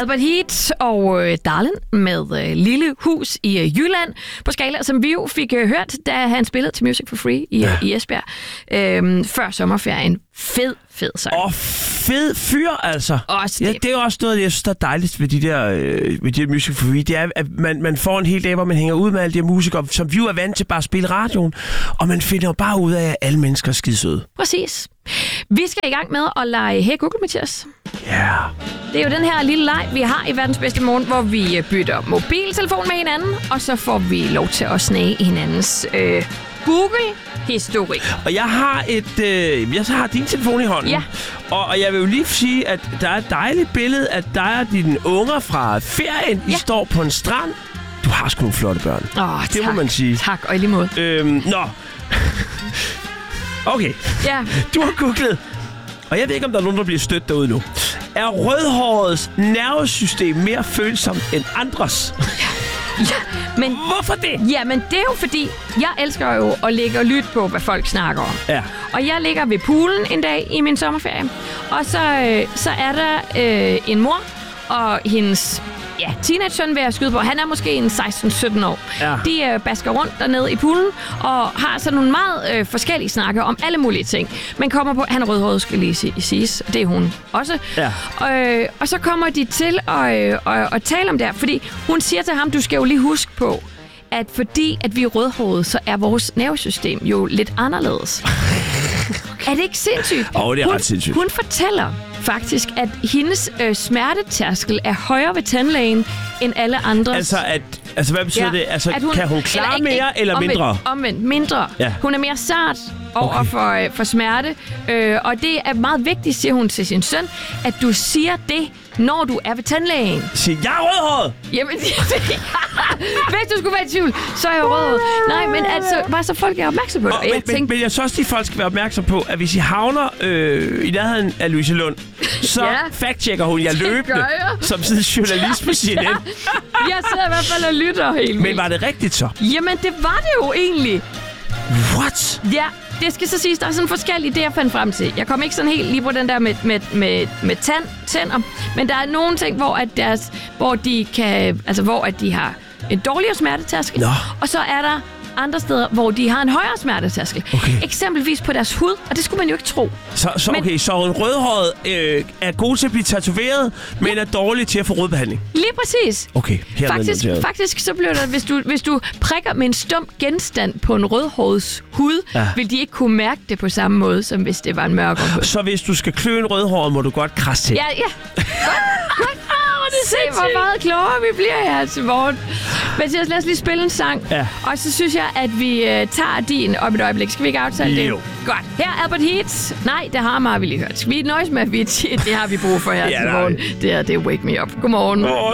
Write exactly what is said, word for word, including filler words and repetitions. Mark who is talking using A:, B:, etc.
A: Albert Heat og øh, Darlin med øh, Lille Hus i øh, Jylland på Skala, som vi jo fik øh, hørt, da han spillede til Music for Free i, ja. i Esbjerg øh, før sommerferien. Fed, fed sang.
B: Åh, fed fyr, altså.
A: Også
B: ja,
A: det.
B: det er jo også noget, jeg synes, der er dejligt ved de der, øh, ved de der Music for Free. Det er, at man, man får en hel dag, hvor man hænger ud med alle de her musikere, som vi jo er vant til bare at spille radioen, og man finder jo bare ud af, at alle mennesker er skidesøde.
A: Præcis. Vi skal i gang med at lege Hey Google, Mathias.
B: Ja. Yeah.
A: Det er jo den her lille leg, vi har i Verdens Bedste Morgen, hvor vi bytter mobiltelefon med hinanden, og så får vi lov til at snage hinandens øh, Google-historik.
B: Og jeg har et, øh, jeg har din telefon i hånden.
A: Ja.
B: Og, og jeg vil jo lige sige, at der er et dejligt billede af dig og dine unger fra ferien. I
A: ja.
B: står på en strand. Du har sgu nogle flotte børn.
A: Åh,
B: det
A: tak.
B: må man sige.
A: Tak, og i lige måde.
B: Øhm, nå. Okay.
A: Ja.
B: Du har googlet. Og jeg ved ikke, om der er nogen, der bliver stødt derude nu. Er rødhårets nervesystem mere følsomt end andres?
A: Ja, men...
B: Hvorfor det?
A: Ja, men det er jo fordi, jeg elsker jo at ligge og lytte på, hvad folk snakker om.
B: Ja.
A: Og jeg ligger ved poolen en dag i min sommerferie. Og så, øh, så er der øh, en mor og hendes... Ja, teenage-søn vil jeg skyde på. Han er måske en seksten sytten år.
B: Ja.
A: De øh, basker rundt dernede i poolen og har sådan nogle meget øh, forskellige snakker om alle mulige ting. Men kommer på... Han er rødhåret, skal lige sige, siges. Det er hun også.
B: Ja.
A: Og, øh, og så kommer de til at, øh, at, at tale om det her. Fordi hun siger til ham, du skal jo lige huske på, at fordi at vi er rødhårede, så er vores nervesystem jo lidt anderledes. Okay. Er det ikke sindssygt?
B: Åh, oh, det er
A: hun,
B: ret sindssygt.
A: Hun fortæller faktisk, at hendes øh, smertetærskel er højere ved tandlægen end alle andres.
B: Altså, at, altså hvad betyder
A: Ja,
B: det? Altså,
A: at hun-
B: kan hun klare
A: eller ikke-
B: mere eller
A: omvendt,
B: mindre?
A: Omvendt, mindre.
B: Ja.
A: Hun er mere sart over
B: Okay.
A: for, øh, for smerte. Øh, og det er meget vigtigt, siger hun til sin søn, at du siger det, når du er ved tandlægen.
B: Sig, jeg er rødhåret!
A: Jamen, hvis du skulle være i tvivl, så er jeg rød. Nej, men altså, bare så folk er opmærksom på det.
B: Og,
A: Og jeg
B: men, men,
A: tænkte,
B: men jeg synes også, at folk skal være opmærksom på, at hvis I havner øh, i nærheden af Louise Lund, så
A: Ja.
B: fact-checker hun jer
A: Det
B: løbende,
A: gør jeg.
B: som sådan journalist på C N N.
A: jeg sidder i hvert fald og lytter helt
B: Men
A: vildt.
B: var det rigtigt så?
A: Jamen, det var det jo egentlig.
B: What?
A: Ja, det skal så siges, der er sådan forskellige, det jeg fandt frem til. Jeg kom ikke sådan helt lige på den der med, med, med, med tand, tænder, men der er nogle ting, hvor, at deres, hvor de kan, altså hvor at de har en dårligere smertetærskel,
B: Nå.
A: og så er der andre steder, hvor de har en højere smertetærskel.
B: Okay.
A: Eksempelvis på deres hud, og det skulle man jo ikke tro.
B: Så, så
A: Men-
B: okay, så en rødhåret øh, er god til at blive tatoveret, men er dårlig til at få rødbehandling.
A: Lige præcis.
B: Okay, her
A: Faktisk, faktisk så bliver der, hvis du, hvis du prikker med en stum genstand på en rødhårets hud,
B: Ja.
A: ja. vil de ikke kunne mærke det på samme måde, som hvis det var en mørkere hud.
B: Så hvis du skal klø en rødhåret, må du godt krasse til.
A: Ja, ja. Godt, godt. Se, hvor meget klogere vi bliver her til morgen. Mathias, lad os lige spille en sang.
B: Ja.
A: Og så synes jeg, at vi øh, tager din op et øjeblik. Skal vi ikke aftale det?
B: Jo.
A: Godt. Her er Albert Heat. Nej, det har Marvi lige hørt. Vi nøjes med, at vi det har vi brug for her
B: Ja,
A: til
B: nej.
A: morgen. Det er, det er Wake Me Up. Godmorgen.
B: Godmorgen.